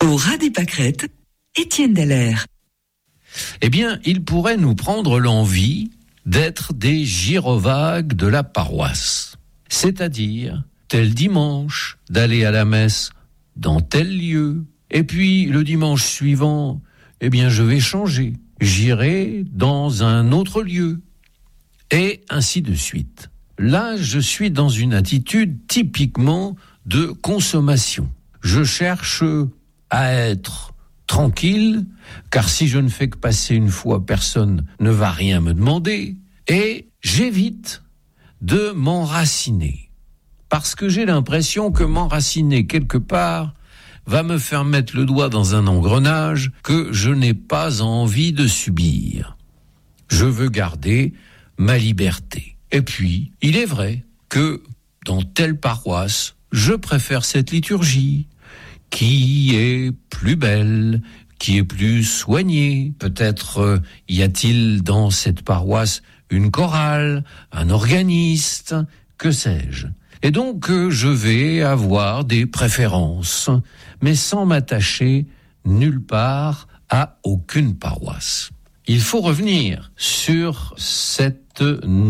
Au ras des pâquerettes, Étienne Dallaire. Eh bien, il pourrait nous prendre l'envie d'être des gyrovagues de la paroisse. C'est-à-dire, tel dimanche, d'aller à la messe dans tel lieu. Et puis, le dimanche suivant, eh bien, je vais changer. J'irai dans un autre lieu. Et ainsi de suite. Là, je suis dans une attitude typiquement de consommation. Je cherche à être tranquille, car si je ne fais que passer une fois, personne ne va rien me demander. Et j'évite de m'enraciner. Parce que j'ai l'impression que m'enraciner quelque part va me faire mettre le doigt dans un engrenage que je n'ai pas envie de subir. Je veux garder ma liberté. Et puis, il est vrai que dans telle paroisse, je préfère cette liturgie qui est plus belle, qui est plus soignée. Peut-être y a-t-il dans cette paroisse une chorale, un organiste, que sais-je. Et donc, je vais avoir des préférences, mais sans m'attacher nulle part à aucune paroisse. Il faut revenir sur cette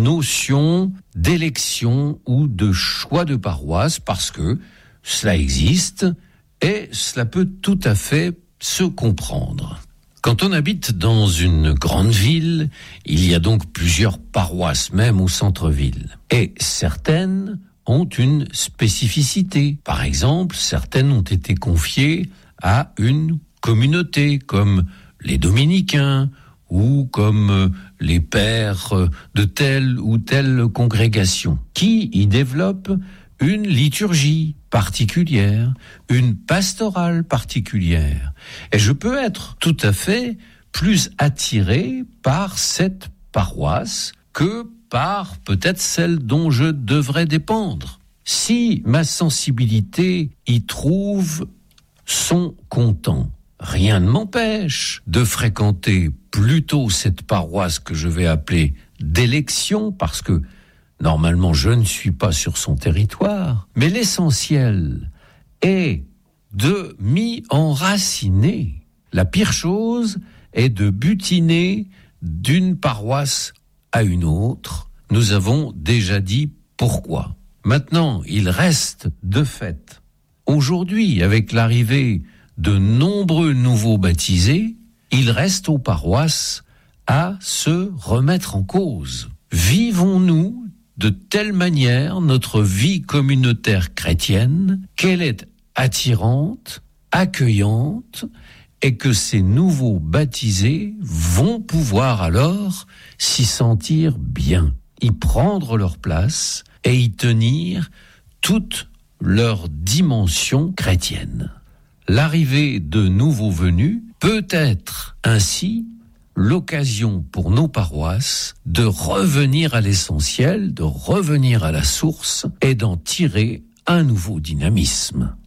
notion d'élection ou de choix de paroisse parce que cela existe et cela peut tout à fait se comprendre. Quand on habite dans une grande ville, il y a donc plusieurs paroisses, même au centre-ville. Et certaines ont une spécificité. Par exemple, certaines ont été confiées à une communauté, comme les dominicains, ou comme les pères de telle ou telle congrégation, qui y développent une liturgie particulière, une pastorale particulière. Et je peux être tout à fait plus attiré par cette paroisse que par peut-être celle dont je devrais dépendre. Si ma sensibilité y trouve son content, rien ne m'empêche de fréquenter plutôt cette paroisse que je vais appeler d'élection, parce que normalement je ne suis pas sur son territoire. Mais l'essentiel est de m'y enraciner. La pire chose est de butiner d'une paroisse à une autre. Nous avons déjà dit pourquoi. Maintenant, il reste de fait, aujourd'hui, avec l'arrivée de nombreux nouveaux baptisés, il reste aux paroisses à se remettre en cause. Vivons-nous de telle manière notre vie communautaire chrétienne qu'elle est attirante, accueillante, et que ces nouveaux baptisés vont pouvoir alors s'y sentir bien, y prendre leur place et y tenir toute leur dimension chrétienne. L'arrivée de nouveaux venus peut être ainsi l'occasion pour nos paroisses de revenir à l'essentiel, de revenir à la source et d'en tirer un nouveau dynamisme.